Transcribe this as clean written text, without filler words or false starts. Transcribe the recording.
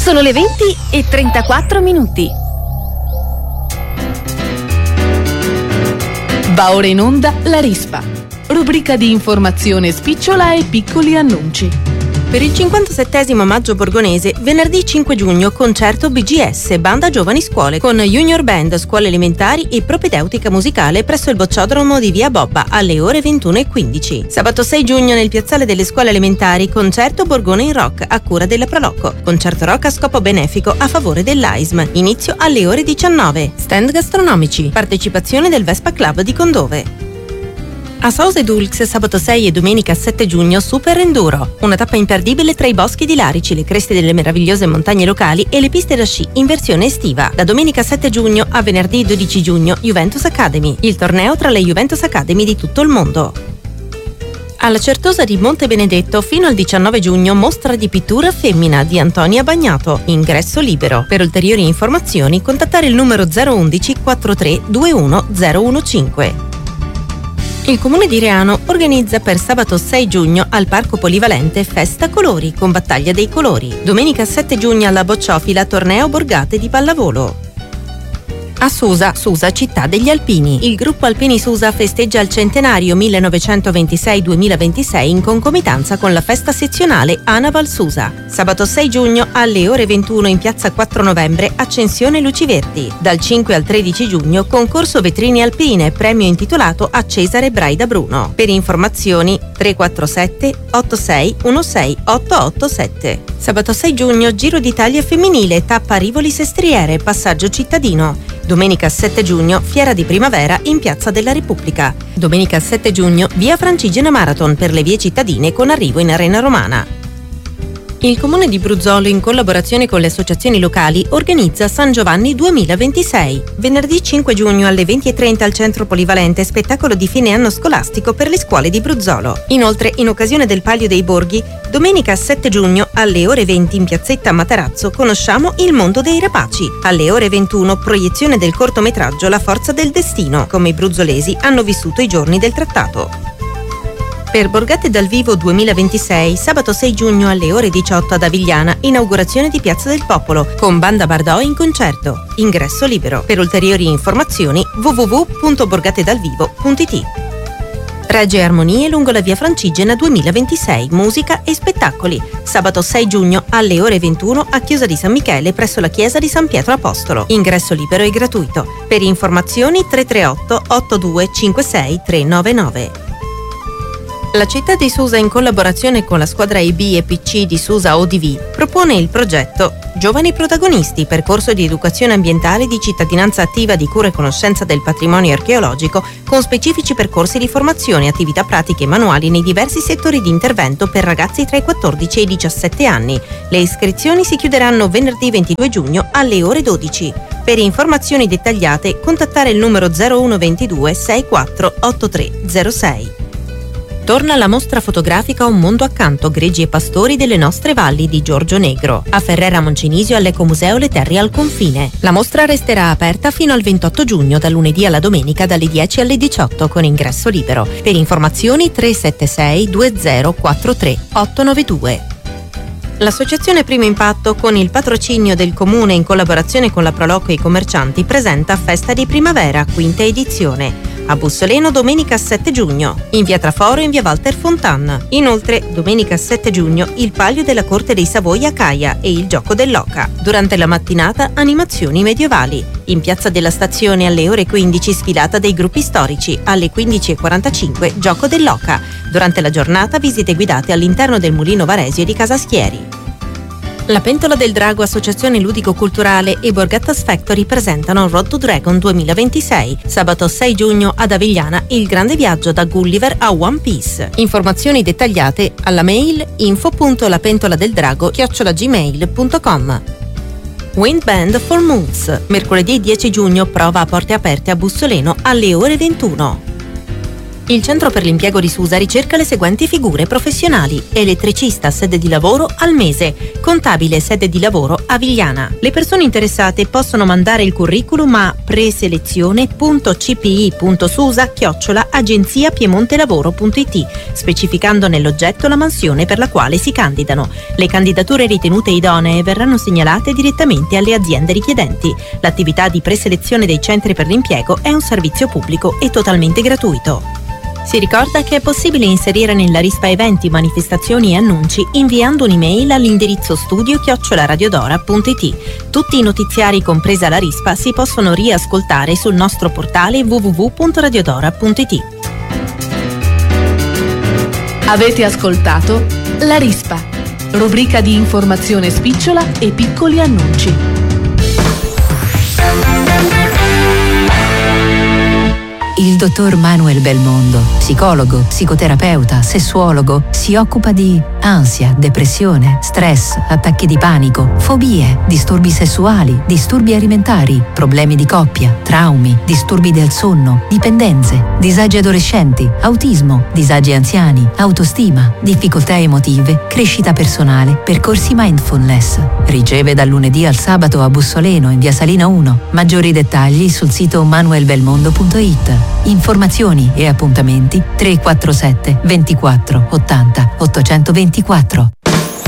Sono le 20:34. Va ora in onda La Rispa, rubrica di informazione spicciola e piccoli annunci. Per il 57° Maggio Borgonese, venerdì 5 giugno, concerto BGS, Banda Giovani Scuole, con Junior Band, scuole elementari e propedeutica musicale presso il bocciodromo di Via Bobba alle ore 21:15. Sabato 6 giugno, nel piazzale delle scuole elementari, concerto Borgone in Rock a cura della Proloco. Concerto rock a scopo benefico a favore dell'AISM. Inizio alle ore 19. Stand gastronomici. Partecipazione del Vespa Club di Condove. A Sause Dulx, sabato 6 e domenica 7 giugno, Super Enduro. Una tappa imperdibile tra i boschi di Larici, le creste delle meravigliose montagne locali e le piste da sci in versione estiva. Da domenica 7 giugno a venerdì 12 giugno, Juventus Academy. Il torneo tra le Juventus Academy di tutto il mondo. Alla Certosa di Monte Benedetto, fino al 19 giugno, mostra di pittura femmina di Antonia Bagnato. Ingresso libero. Per ulteriori informazioni, contattare il numero 011 43 21 015. Il Comune di Reano organizza per sabato 6 giugno al Parco Polivalente Festa Colori con Battaglia dei Colori. Domenica 7 giugno alla Bocciofila torneo Borgate di pallavolo. A Susa, città degli Alpini. Il gruppo Alpini Susa festeggia il centenario 1926-2026 in concomitanza con la festa sezionale Anaval Susa. Sabato 6 giugno alle ore 21 in piazza 4 novembre, Accensione Luci Verdi. Dal 5 al 13 giugno, concorso vetrine alpine, premio intitolato a Cesare Braida Bruno. Per informazioni 347 86 16 887. Sabato 6 giugno, Giro d'Italia femminile, tappa Rivoli Sestriere, passaggio cittadino. Domenica 7 giugno, Fiera di Primavera in Piazza della Repubblica. Domenica 7 giugno, Via Francigena Marathon per le vie cittadine con arrivo in Arena Romana. Il Comune di Bruzzolo, in collaborazione con le associazioni locali, organizza San Giovanni 2026. Venerdì 5 giugno alle 20:30 al Centro Polivalente, spettacolo di fine anno scolastico per le scuole di Bruzzolo. Inoltre, in occasione del Palio dei Borghi, domenica 7 giugno alle ore 20 in piazzetta Materazzo, conosciamo il mondo dei rapaci. Alle ore 21, proiezione del cortometraggio La forza del destino, come i bruzzolesi hanno vissuto i giorni del trattato. Per Borgate dal Vivo 2026, sabato 6 giugno alle ore 18 ad Avigliana, inaugurazione di Piazza del Popolo, con Banda Bardò in concerto. Ingresso libero. Per ulteriori informazioni www.borgatedalvivo.it. Regge Armonie lungo la via Francigena 2026, musica e spettacoli. Sabato 6 giugno alle ore 21 a Chiesa di San Michele presso la chiesa di San Pietro Apostolo. Ingresso libero e gratuito. Per informazioni 338 8256 399. La città di Susa, in collaborazione con la squadra IB e PC di Susa ODV, propone il progetto Giovani Protagonisti, percorso di educazione ambientale di cittadinanza attiva di cura e conoscenza del patrimonio archeologico, con specifici percorsi di formazione, attività pratiche e manuali nei diversi settori di intervento per ragazzi tra i 14 e i 17 anni. Le iscrizioni si chiuderanno venerdì 22 giugno alle ore 12. Per informazioni dettagliate, contattare il numero 0122 64 8306. Torna la mostra fotografica Un mondo accanto, greggi e pastori delle nostre valli di Giorgio Negro. A Ferrera Moncenisio all'Ecomuseo Le Terre al Confine. La mostra resterà aperta fino al 28 giugno, dal lunedì alla domenica dalle 10 alle 18 con ingresso libero. Per informazioni 376 2043 892. L'associazione Primo Impatto, con il patrocinio del Comune in collaborazione con la Proloco e i commercianti, presenta Festa di Primavera, quinta edizione. A Bussoleno domenica 7 giugno, in via Traforo e in via Walter Fontan. Inoltre, domenica 7 giugno, il Palio della Corte dei Savoia a Caia e il Gioco dell'Oca. Durante la mattinata, animazioni medievali. In piazza della Stazione alle ore 15, sfilata dei gruppi storici. Alle 15:45, Gioco dell'Oca. Durante la giornata, visite guidate all'interno del Mulino Varesio di Casaschieri. La Pentola del Drago, Associazione Ludico-Culturale e Borgattas Factory presentano Road to Dragon 2026. Sabato 6 giugno ad Avigliana, il grande viaggio da Gulliver a One Piece. Informazioni dettagliate alla mail info.lapentoladeldrago@gmail.com. Wind Band for Moods. Mercoledì 10 giugno, prova a porte aperte a Bussoleno alle ore 21. Il Centro per l'Impiego di Susa ricerca le seguenti figure professionali: elettricista, sede di lavoro Almese, contabile, sede di lavoro Avigliana. Le persone interessate possono mandare il curriculum a preselezione.cpi.susa@agenziapiemontelavoro.it, specificando nell'oggetto la mansione per la quale si candidano. Le candidature ritenute idonee verranno segnalate direttamente alle aziende richiedenti. L'attività di preselezione dei centri per l'impiego è un servizio pubblico e totalmente gratuito. Si ricorda che è possibile inserire nella rispa eventi, manifestazioni e annunci inviando un'email all'indirizzo studio@radiodora.it. Tutti i notiziari, compresa la rispa, si possono riascoltare sul nostro portale www.radiodora.it. Avete ascoltato La Rispa, rubrica di informazione spicciola e piccoli annunci. Il dottor Manuel Belmondo, psicologo, psicoterapeuta, sessuologo, si occupa di ansia, depressione, stress, attacchi di panico, fobie, disturbi sessuali, disturbi alimentari, problemi di coppia, traumi, disturbi del sonno, dipendenze, disagi adolescenti, autismo, disagi anziani, autostima, difficoltà emotive, crescita personale, percorsi mindfulness. Riceve dal lunedì al sabato a Bussoleno in via Salina 1. Maggiori dettagli sul sito manuelbelmondo.it. Informazioni e appuntamenti 347 24 80 824.